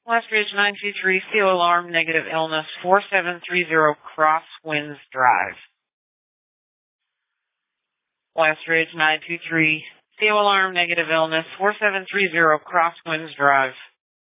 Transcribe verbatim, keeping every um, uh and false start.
Westridge nine two three, C O alarm, negative illness, four seven three zero Crosswinds Drive. Westridge nine two three, C O alarm, negative illness, four seven three zero Crosswinds Drive.